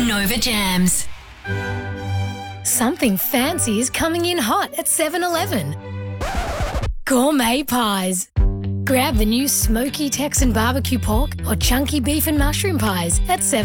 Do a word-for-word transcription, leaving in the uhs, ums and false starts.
Nova Jams. Something fancy is coming in hot at seven eleven. Gourmet pies. Grab the new smoky Texan barbecue pork or chunky beef and mushroom pies at seven